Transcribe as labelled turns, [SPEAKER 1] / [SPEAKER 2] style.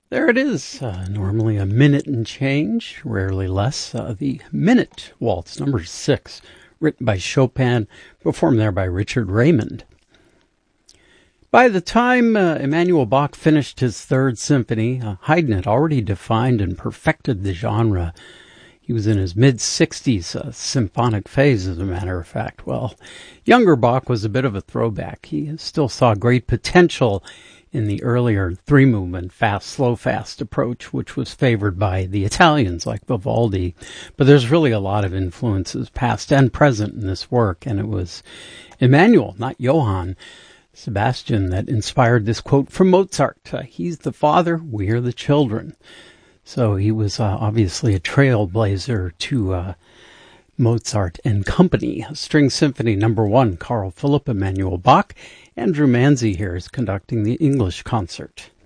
[SPEAKER 1] There it is, normally a minute and change, rarely less. The Minute Waltz, number 6, written by Chopin, performed there by Richard Raymond. By the time Emanuel Bach finished his Third Symphony, Haydn had already defined and perfected the genre. He was in his mid-60s, symphonic phase, as a matter of fact. Well, younger Bach was a bit of a throwback. He still saw great potential in the earlier three-movement, fast, slow, fast approach, which was favored by the Italians like Vivaldi. But there's really a lot of influences, past and present, in this work, and it was Emanuel, not Johann Sebastian, that inspired this quote from Mozart. He's the father, we're the children. So he was obviously a trailblazer to Mozart and company. String Symphony number 1, Carl Philipp Emanuel Bach. Andrew Manzi here is conducting the English concert.